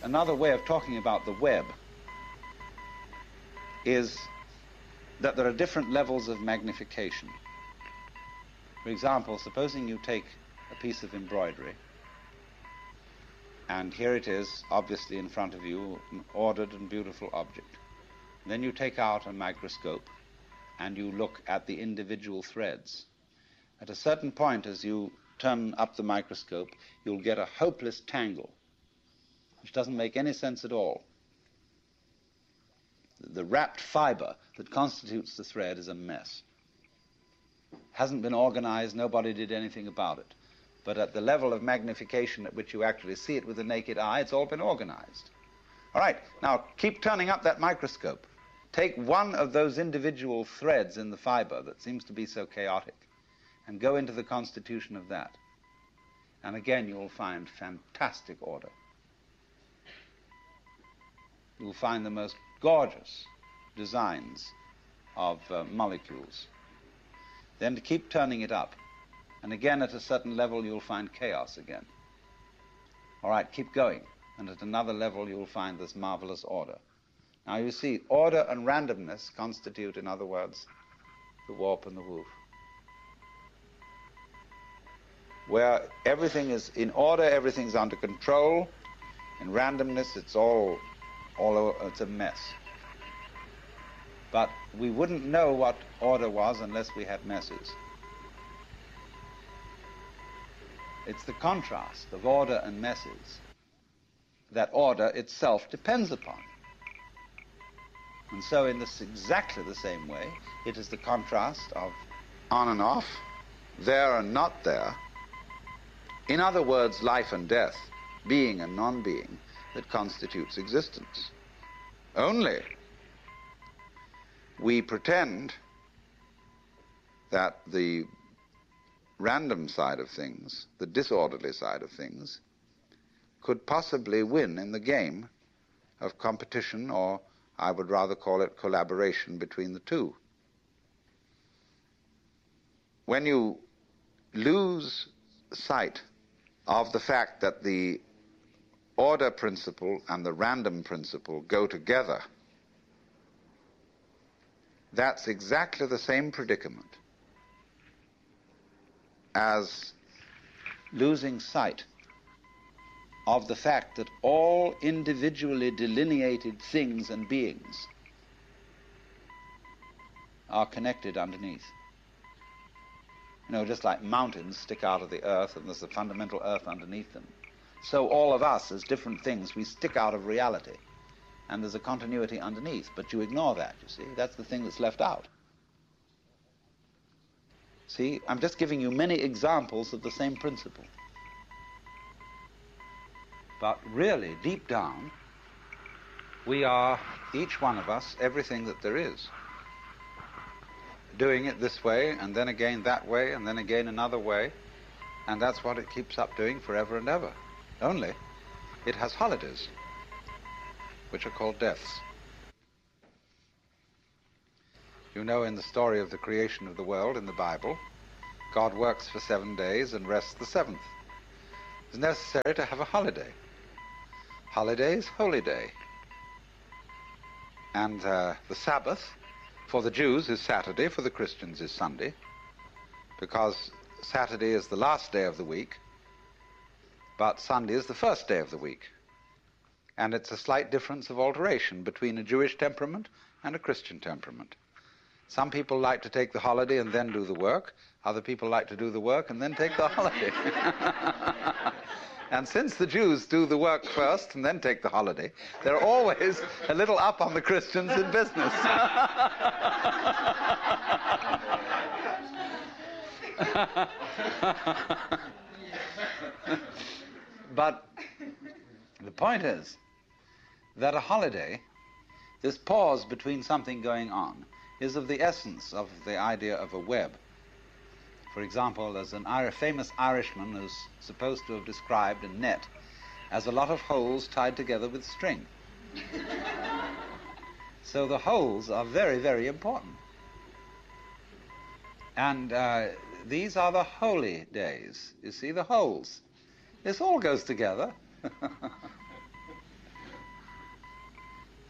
Another way of talking about the web is that there are different levels of magnification. For example, supposing you take a piece of embroidery, and here it is, obviously in front of you, an ordered and beautiful object. Then you take out a microscope and you look at the individual threads. At a certain point, as you turn up the microscope, you'll get a hopeless tangle, which doesn't make any sense at all. The wrapped fiber that constitutes the thread is a mess. Hasn't been organized, nobody did anything about it. But at the level of magnification at which you actually see it with the naked eye, it's all been organized. All right, now keep turning up that microscope. Take one of those individual threads in the fiber that seems to be so chaotic and go into the constitution of that. And again, you'll find fantastic order. You'll find the most gorgeous designs of molecules. Then to keep turning it up. And again, at a certain level, you'll find chaos again. All right, keep going. And at another level, you'll find this marvelous order. Now, you see, order and randomness constitute, in other words, the warp and the woof. Where everything is in order, everything's under control. In randomness, it's all over, it's a mess. But we wouldn't know what order was unless we had messes. It's the contrast of order and messes that order itself depends upon. And so in this exactly the same way, it is the contrast of on and off, there and not there. In other words, life and death, being and non-being, that constitutes existence. Only we pretend that the random side of things, the disorderly side of things, could possibly win in the game of competition, or I would rather call it collaboration between the two. When you lose sight of the fact that the order principle and the random principle go together, that's exactly the same predicament as losing sight of the fact that all individually delineated things and beings are connected underneath. You know, just like mountains stick out of the earth and there's a fundamental earth underneath them, so all of us as different things, we stick out of reality and there's a continuity underneath, but you ignore that, you see. That's the thing that's left out. See, I'm just giving you many examples of the same principle. But really, deep down, we are, each one of us, everything that there is. Doing it this way, and then again that way, and then again another way, and that's what it keeps up doing forever and ever. Only, it has holidays, which are called deaths. You know, in the story of the creation of the world in the Bible, God works for 7 days and rests the seventh. It's necessary to have a holiday. Holiday is holy day. And the Sabbath, for the Jews, is Saturday, for the Christians is Sunday, because Saturday is the last day of the week, but Sunday is the first day of the week. And it's a slight difference of alteration between a Jewish temperament and a Christian temperament. Some people like to take the holiday and then do the work. Other people like to do the work and then take the holiday. And since the Jews do the work first and then take the holiday, they're always a little up on the Christians in business. But the point is that a holiday, this pause between something going on, is of the essence of the idea of a web. For example, there's a famous Irishman who's supposed to have described a net as a lot of holes tied together with string. So the holes are very, very important. And these are the holy days. You see, the holes. This all goes together.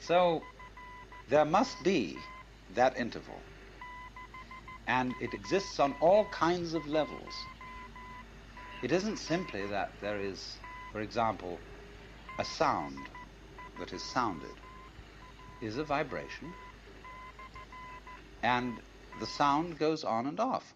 So there must be that interval. And it exists on all kinds of levels. It isn't simply that there is, for example, a sound that is sounded is a vibration, and the sound goes on and off.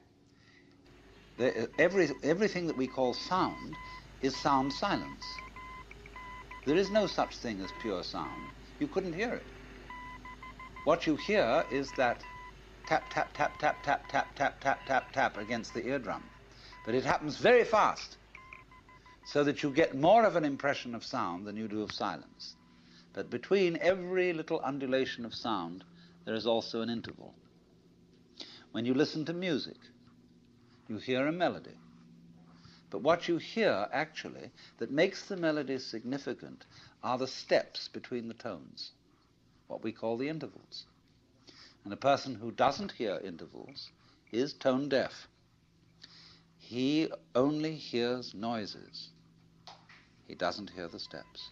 Everything that we call sound is sound silence. There is no such thing as pure sound. You couldn't hear it. What you hear is that tap, tap, tap, tap, tap, tap, tap, tap, tap, tap against the eardrum. But it happens very fast, so that you get more of an impression of sound than you do of silence. But between every little undulation of sound, there is also an interval. When you listen to music, you hear a melody. But what you hear, actually, that makes the melody significant are the steps between the tones, what we call the intervals. And a person who doesn't hear intervals is tone deaf. He only hears noises. He doesn't hear the steps.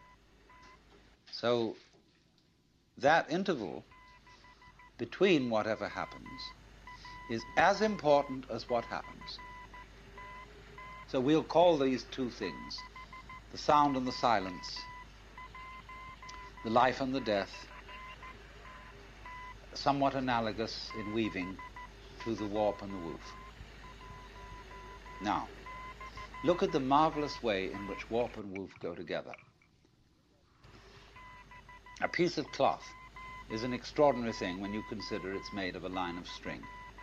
So that interval between whatever happens is as important as what happens. So we'll call these two things, the sound and the silence, the life and the death, somewhat analogous in weaving to the warp and the woof. Now, look at the marvelous way in which warp and woof go together. A piece of cloth is an extraordinary thing when you consider it's made of a line of string.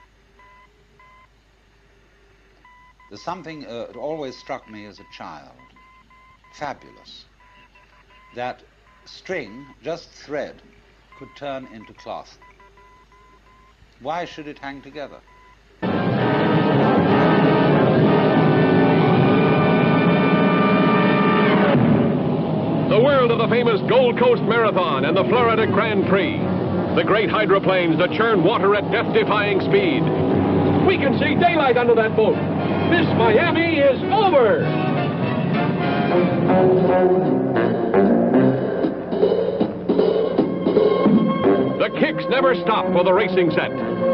There's something that always struck me as a child, fabulous, that string, just thread, could turn into cloth. Why should it hang together? The world of the famous Gold Coast Marathon and the Florida Grand Prix. The great hydroplanes that churn water at death-defying speed. We can see daylight under that boat. This Miami is over. The kicks never stop for the racing set.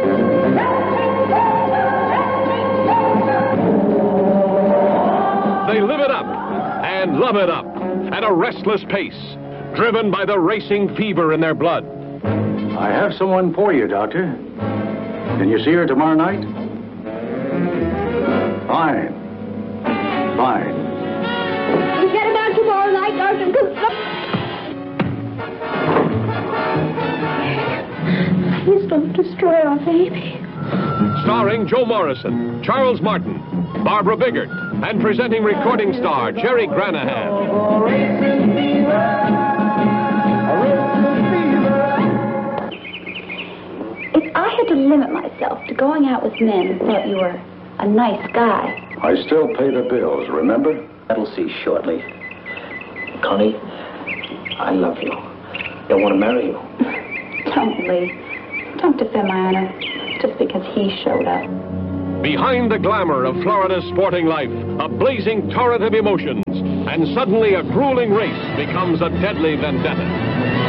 They live it up and love it up at a restless pace, driven by the racing fever in their blood. I have someone for you, Doctor. Can you see her tomorrow night? Fine. Fine. We get him out tomorrow night, Doctor. Please don't destroy our baby. Starring Joe Morrison, Charles Martin, Barbara Biggert, and presenting recording star Jerry Granahan. If I had to limit myself to going out with men who thought you were a nice guy. I still pay the bills, remember? That'll see shortly. Connie, I love you. I want to marry you. Don't, Lee. Don't defend my honor just because he showed up. Behind the glamour of Florida's sporting life, a blazing torrent of emotions, and suddenly a grueling race becomes a deadly vendetta.